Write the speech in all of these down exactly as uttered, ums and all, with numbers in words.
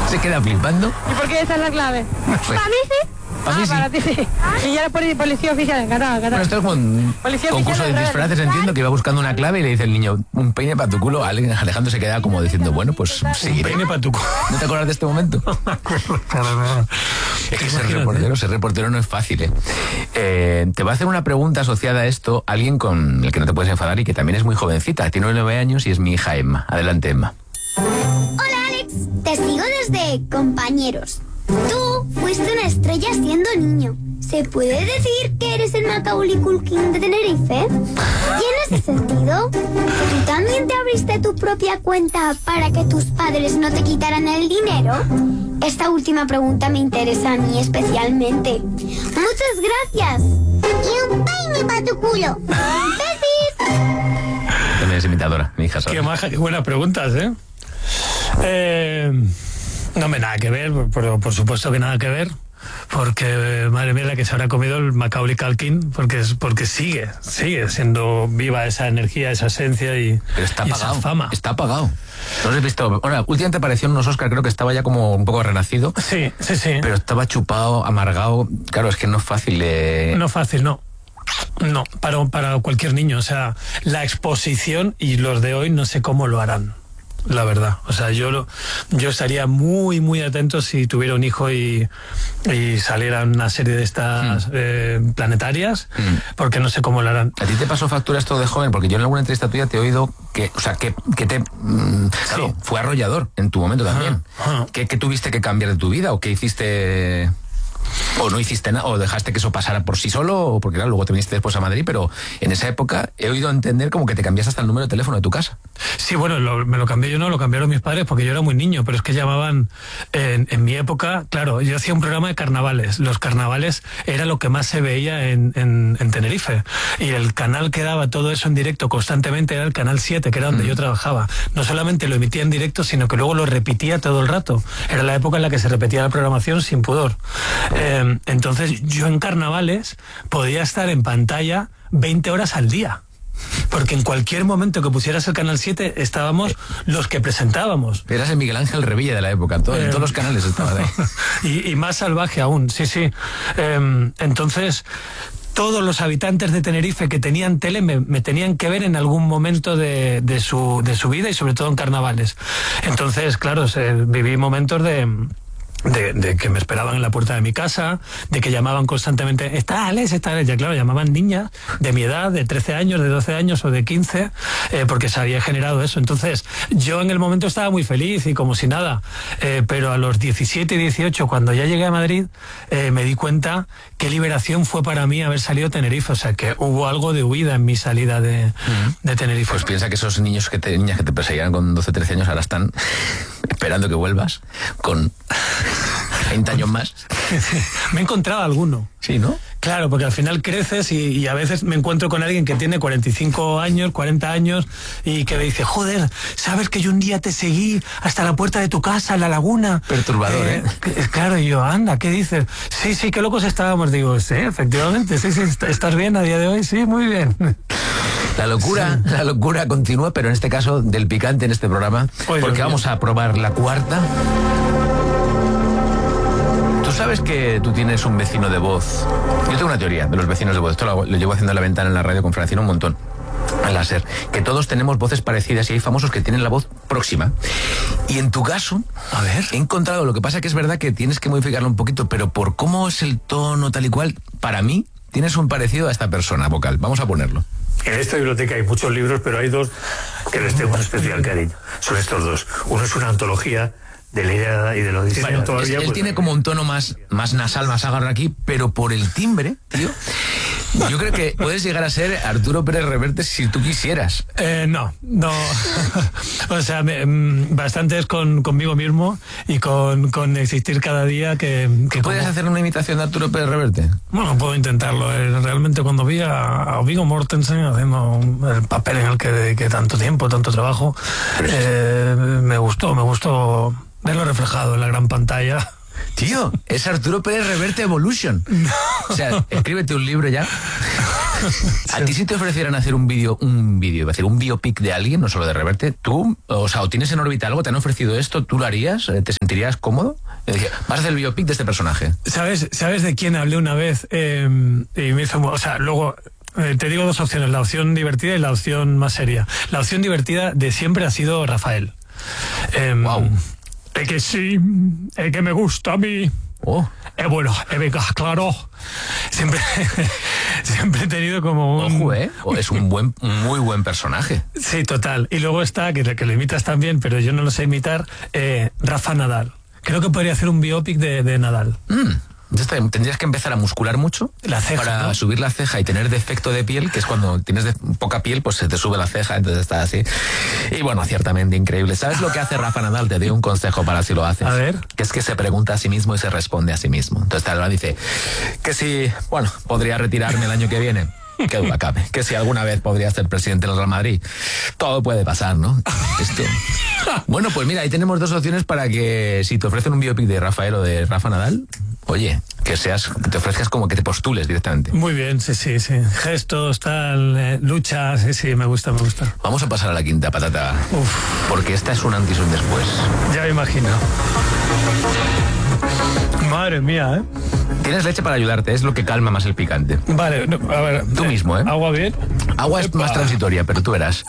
Se queda flipando. ¿Y por qué esa es la clave? No sé. ¿Para mí sí? Para ah, mí sí. para ti sí. Y ya era poli- policía oficial, encantado, encantado. Bueno, esto es como un Policía concurso de oficial de disfraces, redes. entiendo, que iba buscando una clave y le dice el niño, un peine para tu culo. Alejandro se queda como diciendo, bueno, pues seguiré. Peine para tu culo. ¿No te acuerdas de este momento? Para nada. Es que ser Imagínate. reportero, ser reportero no es fácil, ¿eh? Eh, Te va a hacer una pregunta asociada a esto alguien con el que no te puedes enfadar y que también es muy jovencita. Tiene nueve años y es mi hija Emma. Adelante, Emma. Hola, Alex. Te sigo desde Compañeros. Tú fuiste una estrella siendo niño. ¿Se puede decir que eres el Macaulay Culkin de Tenerife? Y en ese sentido, ¿tú también te abriste tu propia cuenta para que tus padres no te quitaran el dinero? Esta última pregunta me interesa a mí especialmente. Muchas gracias. Y un peine para tu culo. ¡Besis! También es imitadora, mi hija. Qué maja, qué buenas preguntas, ¿eh? Eh, no me nada que ver, pero por supuesto que nada que ver, porque madre mía la que se habrá comido el Macaulay Culkin, porque es porque sigue, sigue siendo viva esa energía, esa esencia y, Pero está y apagado. esa fama. Está apagado. ¿No has visto? Bueno, últimamente apareció en unos Oscar, creo que estaba ya como un poco renacido. Sí, sí, sí. Pero estaba chupado, amargado. Claro, es que no es fácil. Eh... No fácil, no. No, para, para cualquier niño. O sea, la exposición y los de hoy no sé cómo lo harán. La verdad, o sea, yo lo, yo estaría muy, muy atento si tuviera un hijo y, y saliera una serie de estas mm. eh, planetarias, mm. porque no sé cómo lo harán. ¿A ti te pasó factura esto de joven? Porque yo en alguna entrevista tuya te he oído que, o sea, que, que te, mm, claro, sí. fue arrollador en tu momento también. Ajá, ajá. ¿Qué, ¿Qué tuviste que cambiar de tu vida o qué hiciste? ¿O no hiciste nada? ¿O dejaste que eso pasara por sí solo? O porque claro, luego te viniste después a Madrid, pero en esa época he oído entender como que te cambiaste hasta el número de teléfono de tu casa. Sí, bueno, lo, me lo cambié yo, no, lo cambiaron mis padres porque yo era muy niño, pero es que llamaban, en, en mi época, claro, yo hacía un programa de carnavales. Los carnavales era lo que más se veía en, en, en Tenerife. Y el canal que daba todo eso en directo constantemente era el Canal siete, que era donde mm. yo trabajaba. No solamente lo emitía en directo, sino que luego lo repetía todo el rato. Era la época en la que se repetía la programación sin pudor. Eh, entonces yo en carnavales podía estar en pantalla veinte horas al día. Porque en cualquier momento que pusieras el Canal siete estábamos los que presentábamos. Eras el Miguel Ángel Revilla de la época, todo, eh, en todos los canales estaba ahí. y, y más salvaje aún, sí, sí. Eh, entonces, todos los habitantes de Tenerife que tenían tele me, me tenían que ver en algún momento de, de, su, de su vida y sobre todo en carnavales. Entonces, claro, se, viví momentos de... De, de que me esperaban en la puerta de mi casa, de que llamaban constantemente, está Alex, está Alex, ya claro, llamaban niñas de mi edad, de trece años, de doce años o de quince, eh, porque se había generado eso. Entonces, yo en el momento estaba muy feliz y como si nada, eh, pero a los diecisiete y dieciocho, cuando ya llegué a Madrid, eh, me di cuenta qué liberación fue para mí haber salido a Tenerife, o sea, que hubo algo de huida en mi salida de, uh-huh. de Tenerife. Pues piensa que esos niños que te, niñas que te perseguían con doce, trece años ahora están esperando que vuelvas con veinte años más. Me he encontrado alguno. Sí, ¿no? Claro, porque al final creces y, y a veces me encuentro con alguien que tiene cuarenta y cinco años, cuarenta años y que me dice, joder, ¿sabes que yo un día te seguí hasta la puerta de tu casa, en la laguna? Perturbador, ¿eh? ¿eh? Claro, y yo, anda, ¿qué dices? Sí, sí, qué locos estábamos. Digo, sí, efectivamente, sí, sí, ¿estás bien a día de hoy? Sí, muy bien. La locura, sí. la locura continúa, pero en este caso del picante en este programa, Oye, porque vamos a probar la cuarta. Tú sabes que tú tienes un vecino de voz. Yo tengo una teoría de los vecinos de voz. Esto lo, lo llevo haciendo en la ventana en la radio con Francina un montón. Al láser. Que todos tenemos voces parecidas y hay famosos que tienen la voz próxima. Y en tu caso, a ver, he encontrado, lo que pasa que es verdad que tienes que modificarlo un poquito, pero por cómo es el tono tal y cual, para mí, tienes un parecido a esta persona vocal. Vamos a ponerlo. En esta biblioteca hay muchos libros, pero hay dos que les tengo un especial cariño. Son estos dos. Uno es una antología de la idea y de lo diseño bueno, todavía. Él pues, tiene como un tono más, más nasal, más agarrado aquí, pero por el timbre, tío, yo creo que puedes llegar a ser Arturo Pérez Reverte si tú quisieras. Eh, no, no. O sea, me, bastante es con, conmigo mismo y con, con existir cada día que... que ¿Puedes como... hacer una imitación de Arturo Pérez Reverte? Bueno, puedo intentarlo. Eh, realmente cuando vi a, a Viggo Mortensen haciendo el papel en el que dediqué tanto tiempo, tanto trabajo, eh, me gustó, me gustó... verlo reflejado en la gran pantalla. Tío, es Arturo Pérez Reverte Evolution. No. O sea, escríbete un libro ya. A ti si te ofrecieran hacer un vídeo, un vídeo, iba a decir, un biopic de alguien, no solo de Reverte, tú, o sea, o tienes en órbita algo, te han ofrecido esto, ¿tú lo harías? ¿Te sentirías cómodo? Dije, vas a hacer el biopic de este personaje. ¿Sabes, ¿sabes de quién hablé una vez? Eh, y me hizo, o sea, luego... Eh, te digo dos opciones, la opción divertida y la opción más seria. La opción divertida de siempre ha sido Rafael. Eh, wow. Es que sí, es que me gusta a mí. Oh. Eh, bueno, eh, venga, claro. Siempre, siempre he tenido como un... Ojo, ¿eh? Es un buen, muy buen personaje. Sí, total. Y luego está, que, que lo imitas también, pero yo no lo sé imitar, eh, Rafa Nadal. Creo que podría hacer un biopic de, de Nadal. Mm. Entonces, tendrías que empezar a muscular mucho la ceja, para ¿no? subir la ceja y tener defecto de piel, que es cuando tienes de poca piel, pues se te sube la ceja, entonces está así. Y bueno, ciertamente increíble. ¿Sabes lo que hace Rafa Nadal? Te doy un consejo para si lo haces. A ver. Que es que se pregunta a sí mismo y se responde a sí mismo. Entonces tal dice que si, bueno, podría retirarme el año que viene. Qué duda cabe. Que si alguna vez podría ser presidente del Real Madrid. Todo puede pasar, ¿no? Esto. Bueno, pues mira, ahí tenemos dos opciones para que si te ofrecen un biopic de Rafael o de Rafa Nadal, oye, que seas, que te ofrezcas como que te postules directamente. Muy bien, sí, sí, sí. Gestos, tal, eh, lucha, sí, sí, me gusta, me gusta. Vamos a pasar a la quinta patata. Uf. Porque esta es un antes y un después. Ya me imagino. Madre mía, ¿eh? Tienes leche para ayudarte, es lo que calma más el picante. Vale, no, a ver. Tú eh, mismo, ¿eh? Agua bien. Agua es Epa. más transitoria, pero tú verás.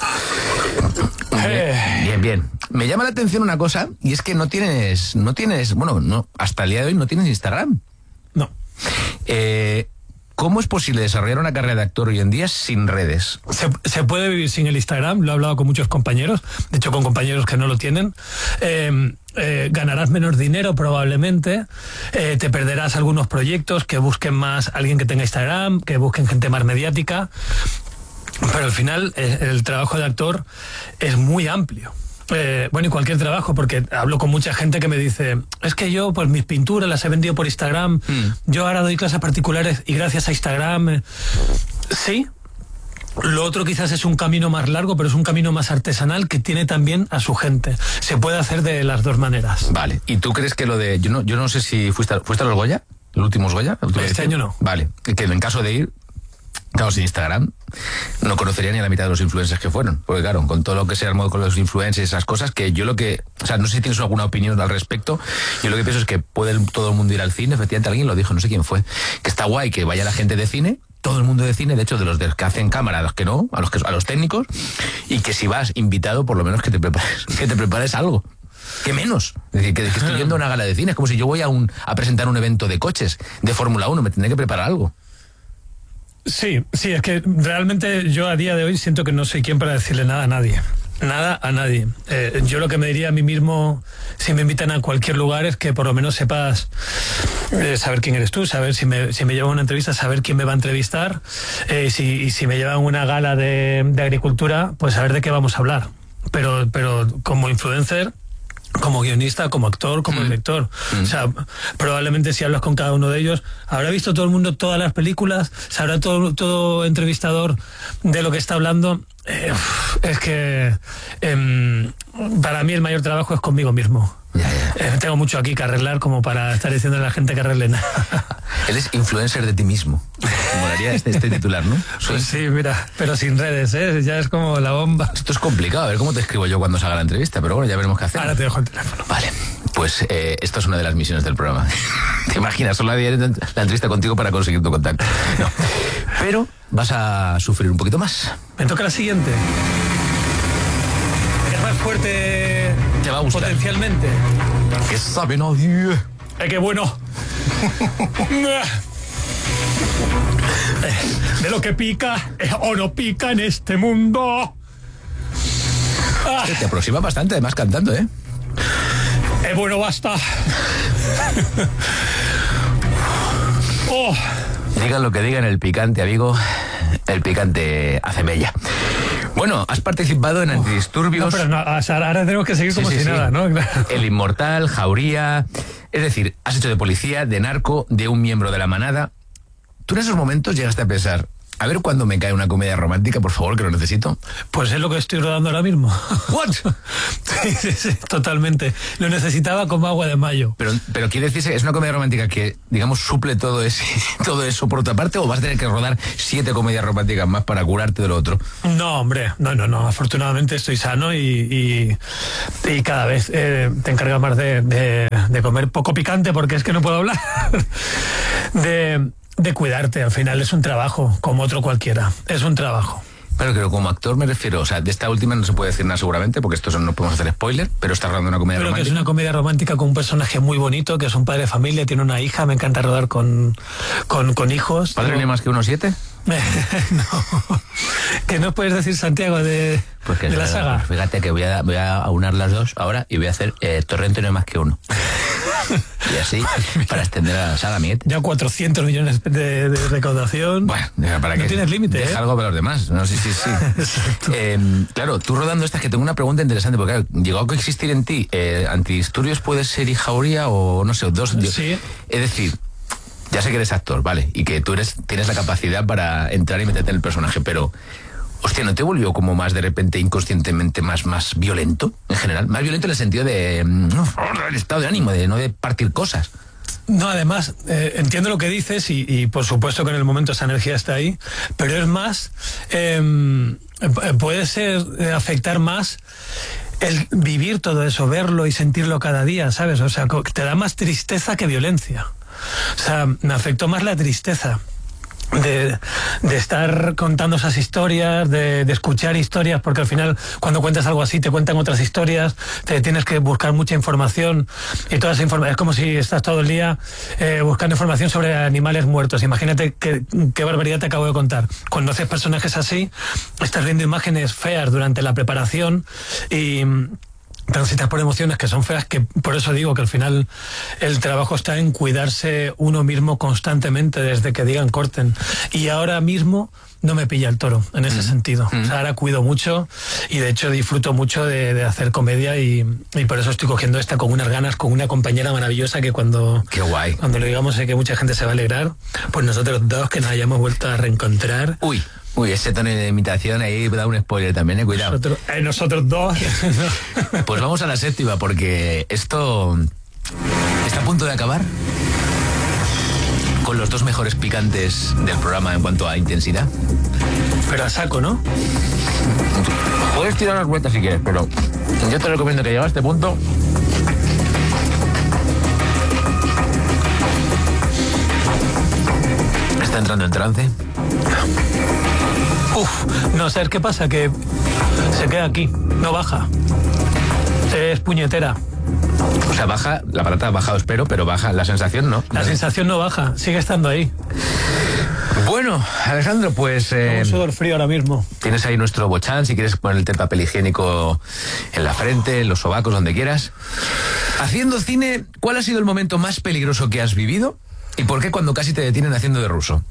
Eh. Bien, bien. Me llama la atención una cosa, y es que no tienes, no tienes, bueno, no, hasta el día de hoy no tienes Instagram. No. Eh, ¿Cómo es posible desarrollar una carrera de actor hoy en día sin redes? Se, se puede vivir sin el Instagram, lo he hablado con muchos compañeros, de hecho con compañeros que no lo tienen. Eh, eh, ganarás menos dinero probablemente, eh, te perderás algunos proyectos que busquen más alguien que tenga Instagram, que busquen gente más mediática, pero al final eh, el trabajo de actor es muy amplio. Eh, bueno, y cualquier trabajo, porque hablo con mucha gente que me dice, es que yo, pues mis pinturas las he vendido por Instagram, mm. yo ahora doy clases particulares y gracias a Instagram, eh, sí. Lo otro quizás es un camino más largo, pero es un camino más artesanal que tiene también a su gente. Se puede hacer de las dos maneras. Vale, ¿y tú crees que lo de, yo no, yo no sé si fuiste a, fuiste a los Goya, los últimos Goya? Este año no. Vale, que en caso de ir, claro, sin Instagram no conocería ni a la mitad de los influencers que fueron. Porque claro, con todo lo que se armó con los influencers y esas cosas, que yo lo que... O sea, no sé si tienes alguna opinión al respecto. Yo lo que pienso es que puede todo el mundo ir al cine. Efectivamente, alguien lo dijo, no sé quién fue. Que está guay que vaya la gente de cine, todo el mundo de cine, de hecho, de los de que hacen cámara, a los que no, a los, que, a los técnicos, y que si vas invitado, por lo menos que te prepares, que te prepares algo. ¿Qué menos? Es decir, que, que estoy yendo a una gala de cine. Es como si yo voy a, un, a presentar un evento de coches, de Fórmula uno, me tendré que preparar algo. Sí, sí, es que realmente yo a día de hoy siento que no soy quien para decirle nada a nadie. Nada a nadie. Eh, yo lo que me diría a mí mismo si me invitan a cualquier lugar es que por lo menos sepas eh, saber quién eres tú, saber si me, si me llevan a una entrevista, saber quién me va a entrevistar, eh, si, y si me llevan a una gala de, de agricultura, pues saber de qué vamos a hablar. Pero, pero como influencer, como guionista, como actor, como mm. director. Mm. O sea, probablemente si hablas con cada uno de ellos, habrá visto todo el mundo todas las películas, sabrá todo, todo entrevistador de lo que está hablando. Eh, es que eh, para mí el mayor trabajo es conmigo mismo. Ya, ya. Eh, tengo mucho aquí que arreglar como para estar diciendo a la gente que arregle nada. Eres influencer de ti mismo. Me molaría este, este titular, ¿no? Pues sí, mira, pero sin redes, ¿eh? Ya es como la bomba. Esto es complicado, a ver cómo te escribo yo cuando salga la entrevista, pero bueno, ya veremos qué hacer. Ahora te dejo el teléfono. Vale, pues eh, esto es una de las misiones del programa. ¿Te imaginas? Solo la, la entrevista contigo para conseguir tu contacto. No. Pero vas a sufrir un poquito más. Me toca la siguiente. Es más fuerte. Te va a gustar. Potencialmente. Que sabe nadie. Eh, qué bueno. De lo que pica eh, o no pica en este mundo. Ah. Te aproxima bastante, además cantando, ¿eh? Eh, bueno, basta. Oh. Digan lo que digan, el picante, amigo, el picante hace mella. Bueno, has participado en Antidisturbios. No, pero no, ahora tenemos que seguir como sí, sí, si sí. nada, ¿no? Claro. El Inmortal, Jauría. Es decir, has hecho de policía, de narco, de un miembro de la manada. ¿Tú en esos momentos llegaste a pensar, A ver cuándo me cae una comedia romántica, por favor, que lo necesito. Pues es lo que estoy rodando ahora mismo. ¿What? Sí, sí, sí, totalmente. Lo necesitaba como agua de mayo. Pero, pero quiere decirse, ¿es una comedia romántica que, digamos, suple todo, ese, todo eso por otra parte, o vas a tener que rodar siete comedias románticas más para curarte de lo otro? No, hombre, no, no, no. Afortunadamente estoy sano y, y, y cada vez eh, te encargas más de, de, de comer poco picante, porque es que no puedo hablar. de... De cuidarte, al final es un trabajo, como otro cualquiera, es un trabajo. Pero que como actor me refiero, o sea, de esta última no se puede decir nada seguramente, porque esto no podemos hacer spoiler, pero está rodando una comedia pero romántica. Que es una comedia romántica con un personaje muy bonito, que es un padre de familia, tiene una hija, me encanta rodar con, con, con hijos. ¿Padre ni más que uno siete? No, que no puedes decir Santiago de, pues de la es, saga. Pues fíjate que voy a, voy a aunar las dos ahora y voy a hacer eh, Torrente no hay más que uno. Y así, para extender a la saga Miet. Ya cuatrocientos millones de, de recaudación. Bueno, para no que tienes límite, deja ¿eh? algo para los demás. No, sí, sí, sí. eh, claro, tú rodando estas, que tengo una pregunta interesante, porque claro, ¿llegó a coexistir en ti eh, antidisturbios puede ser y jauría o no sé, dos? Sí. Es decir, ya sé que eres actor, ¿vale? Y que tú eres tienes la capacidad para entrar y meterte en el personaje, pero... Hostia, ¿no te volvió como más de repente inconscientemente más, más violento en general? Más violento en el sentido de... No, el estado de ánimo, de no de partir cosas. No, además, eh, entiendo lo que dices y, y por supuesto que en el momento esa energía está ahí, pero es más... Eh, puede ser eh, afectar más el vivir todo eso, verlo y sentirlo cada día, ¿sabes? O sea, te da más tristeza que violencia. O sea, me afectó más la tristeza. De, de estar contando esas historias, de, de escuchar historias, porque al final cuando cuentas algo así te cuentan otras historias, te tienes que buscar mucha información y toda esa información, es como si estás todo el día eh, buscando información sobre animales muertos. Imagínate qué, qué barbaridad te acabo de contar. Cuando haces personajes así, estás viendo imágenes feas durante la preparación y... transitas por emociones que son feas, que por eso digo que al final el trabajo está en cuidarse uno mismo constantemente desde que digan corten. Y ahora mismo no me pilla el toro en ese mm. sentido. Mm. O sea, ahora cuido mucho y de hecho disfruto mucho de, de hacer comedia y, y por eso estoy cogiendo esta con unas ganas, con una compañera maravillosa que cuando, Qué guay. cuando lo digamos sé que mucha gente se va a alegrar, pues nosotros dos que nos hayamos vuelto a reencontrar. Uy. Uy, ese tono de imitación ahí da un spoiler también, eh, cuidado. Nosotros, eh, nosotros dos. Pues vamos a la séptima, porque esto está a punto de acabar con los dos mejores picantes del programa en cuanto a intensidad. Pero a saco, ¿no? Puedes tirar unas vueltas si quieres, pero yo te recomiendo que llegue a este punto. Está entrando en trance. Uf, no sé qué pasa, que se queda aquí, no baja. Es puñetera. O sea, baja, la patata ha bajado, espero, pero baja, la sensación no. La sensación no baja, sigue estando ahí. Bueno, Alejandro, pues... Eh, un sudor frío ahora mismo. Tienes ahí nuestro bochán, si quieres ponerte el papel higiénico en la frente, en los sobacos, donde quieras. Haciendo cine, ¿cuál ha sido el momento más peligroso que has vivido? ¿Y por qué cuando casi te detienen haciendo de ruso?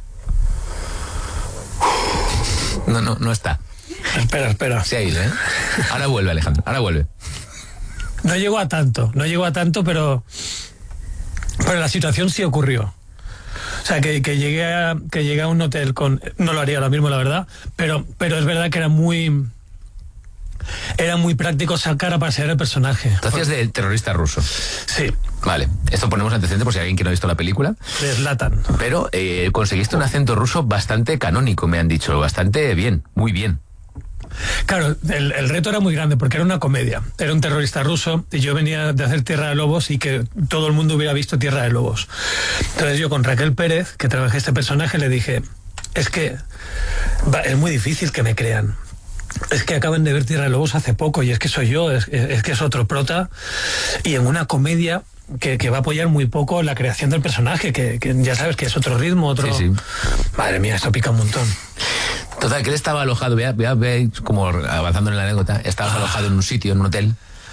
No, no, no está. Espera, espera. Se ha ido, ¿eh? Ahora vuelve, Alejandro, ahora vuelve. No llegó a tanto, no llegó a tanto, pero... Pero la situación sí ocurrió. O sea, que, que, llegué a, que llegué a un hotel con... No lo haría ahora mismo, la verdad, pero, pero es verdad que era muy... Era muy práctico sacar a pasear el personaje. Tú hacías del terrorista ruso. Sí. Vale, esto ponemos antecedente por si hay alguien que no ha visto la película. De Zlatan. Pero eh, conseguiste un acento ruso bastante canónico, me han dicho. Bastante bien, muy bien. Claro, el, el reto era muy grande porque era una comedia. Era un terrorista ruso y yo venía de hacer Tierra de Lobos y que todo el mundo hubiera visto Tierra de Lobos. Entonces yo con Raquel Pérez, que trabajé este personaje, le dije, es que va, es muy difícil que me crean. Es que acaban de ver Tierra de Lobos hace poco y es que soy yo, es, es que es otro prota y en una comedia que, que va a apoyar muy poco la creación del personaje, que, que ya sabes que es otro ritmo, otro... Sí, sí. Madre mía, esto pica un montón. Total, que él estaba alojado, vea, vea, vea, como avanzando en la anécdota, estabas ah. alojado en un sitio, en un hotel.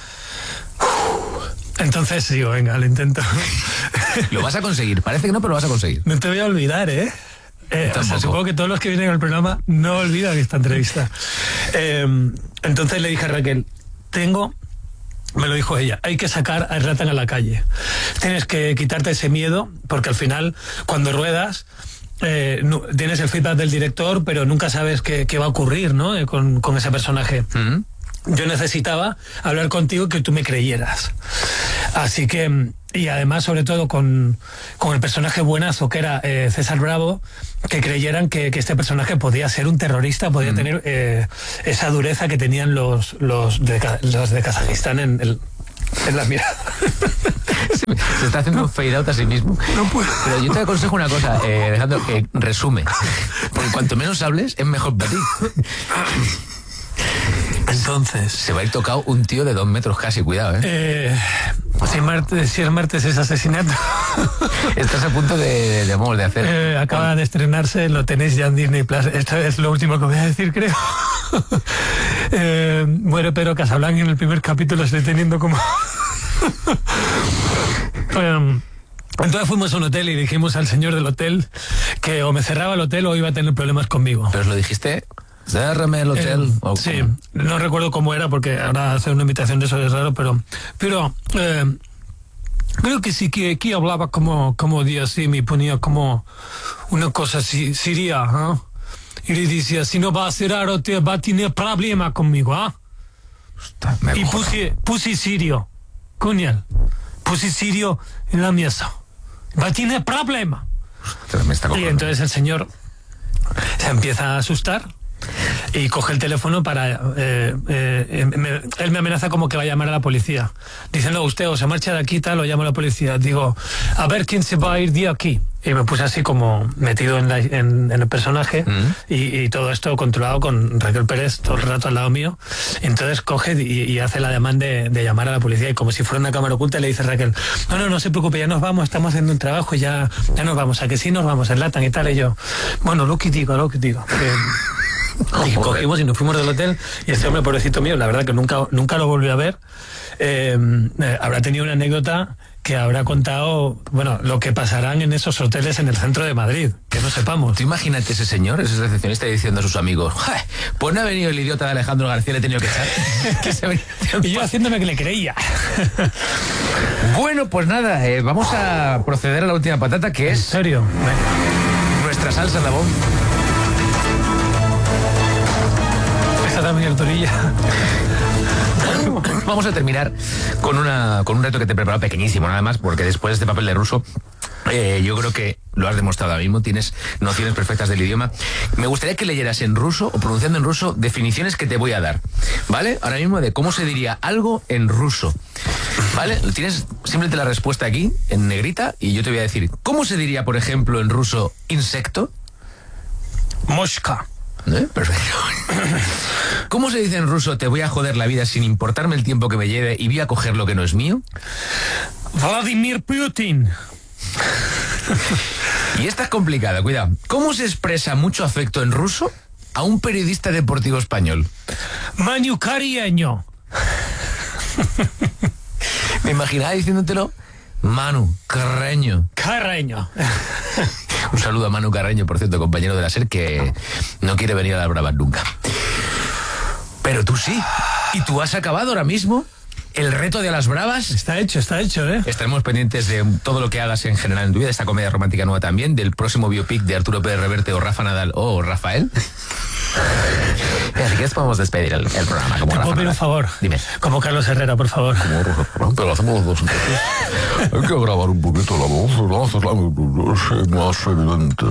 Entonces sí, venga, lo intento. Lo vas a conseguir, parece que no, pero lo vas a conseguir. No te voy a olvidar, ¿eh? Eh, o sea, supongo que todos los que vienen al programa no olvidan esta entrevista. Eh, entonces le dije a Raquel, tengo, me lo dijo ella, hay que sacar a Zlatan a la calle. Tienes que quitarte ese miedo, porque al final, cuando ruedas, eh, no, tienes el feedback del director, pero nunca sabes qué, qué va a ocurrir, ¿no? Eh, con, con ese personaje. Mm. Yo necesitaba hablar contigo y que tú me creyeras. Así que, y además, sobre todo con, con el personaje buenazo que era eh, César Bravo, que creyeran que, que este personaje podía ser un terrorista, podía mm. tener eh, esa dureza que tenían los, los, de, los de Kazajistán en, el, en la mirada. Se está haciendo un fade out a sí mismo. No puedo. Pero yo te aconsejo una cosa, eh, Alejandro, que resume. Porque cuanto menos hables, es mejor para ti. Entonces... Se va a ir tocado un tío de dos metros casi, cuidado, ¿eh? eh si, martes, si es martes es asesinato. Estás a punto de, de, de, de hacer... Eh, acaba bueno. de estrenarse, lo tenéis ya en Disney Plus. Esto es lo último que voy a decir, creo. eh, bueno, pero Casablanca en el primer capítulo estoy teniendo como... um, Entonces fuimos a un hotel y dijimos al señor del hotel que o me cerraba el hotel o iba a tener problemas conmigo. ¿Pero os lo dijiste? Cérrame el hotel. Eh, oh, sí, no recuerdo cómo era porque ahora hacer una invitación de eso es raro, pero pero eh, creo que sí que aquí hablaba como como de así, me ponía como una cosa así, siria, ¿eh? Y le decía, si no va a cerrar hotel va a tener problema conmigo, ¿ah? ¿eh? Y puse, puse sirio, coño, puse sirio en la mesa, va a tener problema. Y entonces el señor se empieza a asustar y coge el teléfono para... Eh, eh, me, él me amenaza como que va a llamar a la policía. Dice, no, usted o se marcha de aquí, tal, o llamo a la policía. Digo, a ver quién se va a ir de aquí. Y me puse así como metido en, la, en, en el personaje mm. y, y todo esto controlado con Raquel Pérez todo el rato al lado mío. Entonces coge y, y hace la demanda de, de llamar a la policía y como si fuera una cámara oculta le dice a Raquel, no, no, no se preocupe, ya nos vamos, estamos haciendo un trabajo y ya, ya nos vamos, a que sí nos vamos, enlatan y tal. Y yo, bueno, lo que digo, lo que digo. Que, y cogimos y nos fuimos del hotel y este hombre, pobrecito mío, la verdad que nunca, nunca lo volví a ver. Eh, eh, habrá tenido una anécdota que habrá contado, bueno, lo que pasarán en esos hoteles en el centro de Madrid, que no sepamos. Tú imagínate ese señor, ese recepcionista diciendo a sus amigos, pues no ha venido el idiota de Alejandro García, le he tenido que echar. que se y yo haciéndome que le creía. Bueno, pues nada, eh, vamos a proceder a la última patata, que es... ¿En serio? Nuestra salsa Labón. Esta también el torilla. Vamos a terminar con una con un reto que te he preparado pequeñísimo, nada más, porque después de este papel de ruso, eh, yo creo que lo has demostrado ahora mismo, tienes nociones perfectas del idioma. Me gustaría que leyeras en ruso, o pronunciando en ruso, definiciones que te voy a dar, ¿vale? Ahora mismo de cómo se diría algo en ruso, ¿vale? Tienes simplemente la respuesta aquí, en negrita, y yo te voy a decir, ¿cómo se diría, por ejemplo, en ruso, insecto? Mosca. ¿Eh? Perfecto. ¿Cómo se dice en ruso te voy a joder la vida sin importarme el tiempo que me lleve y voy a coger lo que no es mío? Vladimir Putin. Y esta es complicada, cuidado. ¿Cómo se expresa mucho afecto en ruso a un periodista deportivo español? Manu Carreño. Me imaginaba diciéndotelo. Manu Carreño. Carreño. Un saludo a Manu Carreño, por cierto, compañero de la SER, que no quiere venir a las bravas nunca. Pero tú sí. Y tú has acabado ahora mismo el reto de las bravas. Está hecho, está hecho, ¿eh? Estaremos pendientes de todo lo que hagas en general en tu vida, de esta comedia romántica nueva también, del próximo biopic de Arturo Pérez Reverte o Rafa Nadal o Rafael. Así que podemos despedir el, el programa. Como ¿Te puedo pedir un favor? Dime. Como Carlos Herrera, por favor. Como pero hacemos los dos entonces. Hay que grabar un poquito la voz, ¿no? Hacerla más evidente.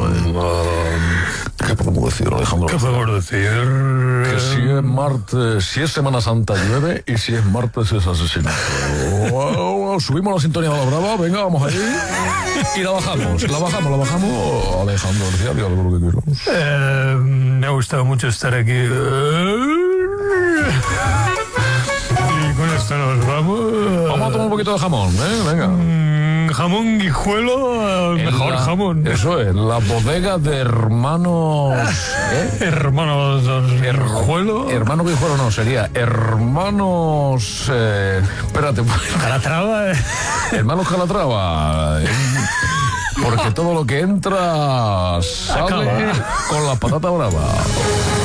¿Qué podemos decir, Alejandro? ¿Qué podemos decir? Que si es martes, si es Semana Santa llueve y si es martes es asesinato. Subimos la sintonía de la brava, venga, vamos allí y la bajamos, la bajamos, la bajamos. Alejandro García, diga lo que quieras. Eh, me ha gustado mucho estar aquí. Y con esto nos vamos. Vamos a tomar un poquito de jamón, ¿eh? Venga. Mm, jamón guijuelo, el mejor la, jamón. Eso es, la bodega de hermanos... ¿eh? Hermanos Guijuelo. Hermano Guijuelo no, sería hermanos... Eh, espérate. Calatrava. Hermanos Calatrava. Porque todo lo que entra sale Acaba. con la patata brava.